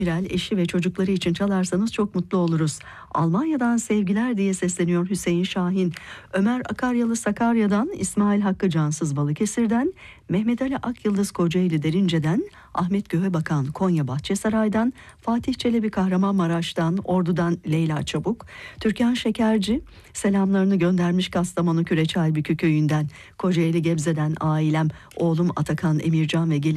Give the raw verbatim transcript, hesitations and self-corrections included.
Birel eşi ve çocukları için çalarsanız çok mutlu oluruz. Almanya'dan sevgiler diye sesleniyor Hüseyin Şahin. Ömer Akaryalı Sakarya'dan, İsmail Hakkı Cansız Balıkesir'den, Mehmet Ali Akyıldız Kocaeli Derince'den, Ahmet Göğebakan Konya Bahçesaray'dan, Fatih Çelebi Kahramanmaraş'tan, Ordu'dan Leyla Çabuk, Türkan Şekerci selamlarını göndermiş Kastamonu Küreçhalbükü köyünden, Kocaeli Gebze'den ailem, oğlum Atakan Emircan ve gelin